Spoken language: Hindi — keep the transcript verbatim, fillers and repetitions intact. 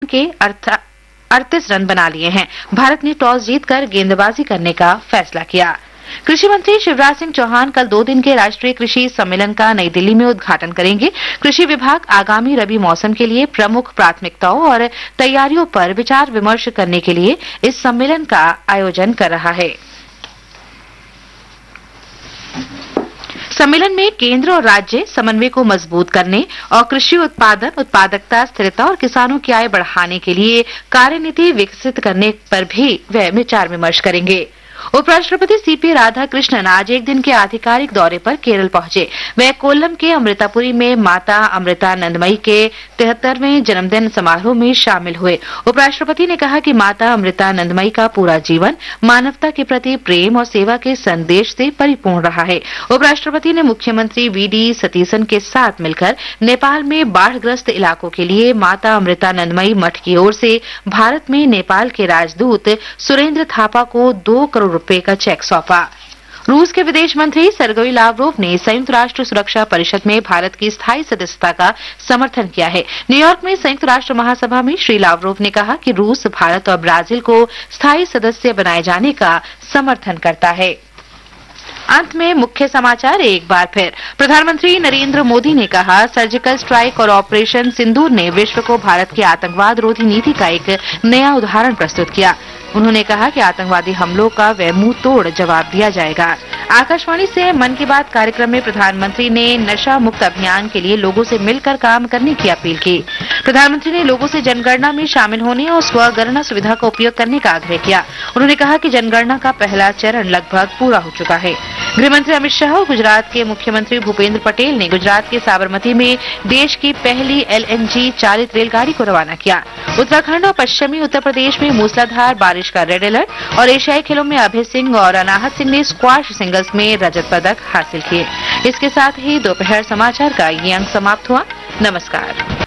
के अड़तीस रन बना लिए हैं। भारत ने टॉस जीतकर गेंदबाजी करने का फैसला किया। कृषि मंत्री शिवराज सिंह चौहान कल दो दिन के राष्ट्रीय कृषि सम्मेलन का नई दिल्ली में उद्घाटन करेंगे। कृषि विभाग आगामी रबी मौसम के लिए प्रमुख प्राथमिकताओं और तैयारियों पर विचार विमर्श करने के लिए इस सम्मेलन का आयोजन कर रहा है। सम्मेलन में केंद्र और राज्य समन्वय को मजबूत करने और कृषि उत्पादन, उत्पादकता, स्थिरता और किसानों की आय बढ़ाने के लिए कार्यनीति विकसित करने पर भी वे विचार विमर्श करेंगे। उपराष्ट्रपति सीपी राधाकृष्णन आज एक दिन के आधिकारिक दौरे पर केरल पहुंचे। वे कोल्लम के अमृतापुरी में माता अमृतानंदमयी के तिहत्तरवें जन्मदिन समारोह में शामिल हुए। उपराष्ट्रपति ने कहा कि माता अमृतानंदमयी का पूरा जीवन मानवता के प्रति प्रेम और सेवा के संदेश से परिपूर्ण रहा है। उपराष्ट्रपति ने मुख्यमंत्री वी डी सतीसन के साथ मिलकर नेपाल में बाढ़ग्रस्त इलाकों के लिए माता अमृतानंदमयी मठ की ओर से भारत में नेपाल के राजदूत सुरेंद्र थापा को दो करोड़ रुपए का चेक सौंपा। रूस के विदेश मंत्री सर्गेई लावरोव ने संयुक्त राष्ट्र सुरक्षा परिषद में भारत की स्थायी सदस्यता का समर्थन किया है। न्यूयॉर्क में संयुक्त राष्ट्र महासभा में श्री लावरोव ने कहा कि रूस भारत और ब्राजील को स्थायी सदस्य बनाए जाने का समर्थन करता है। अंत में मुख्य समाचार एक बार फिर। प्रधानमंत्री नरेंद्र मोदी ने कहा, सर्जिकल स्ट्राइक और ऑपरेशन सिंदूर ने विश्व को भारत की आतंकवाद रोधी नीति का एक नया उदाहरण प्रस्तुत किया। उन्होंने कहा कि आतंकवादी हमलों का वह मुंह तोड़ जवाब दिया जाएगा। आकाशवाणी से मन की बात कार्यक्रम में प्रधानमंत्री ने नशा मुक्त अभियान के लिए लोगों से मिलकर काम करने की अपील की। प्रधानमंत्री ने लोगों से जनगणना में शामिल होने और स्वगणना सुविधा का उपयोग करने का आग्रह किया। उन्होंने कहा कि जनगणना का पहला चरण लगभग पूरा हो चुका है। गृहमंत्री अमित शाह और गुजरात के मुख्यमंत्री भूपेंद्र पटेल ने गुजरात के साबरमती में देश की पहली एल एन जी चालित रेलगाड़ी को रवाना किया। उत्तराखंड और पश्चिमी उत्तर प्रदेश में मूसलाधार बारिश का रेड अलर्ट और एशियाई खेलों में अभय सिंह और अनाहत सिंह ने स्क्वाश सिंगल्स में रजत पदक हासिल किए। इसके साथ ही दोपहर समाचार का ये अंक समाप्त हुआ। नमस्कार।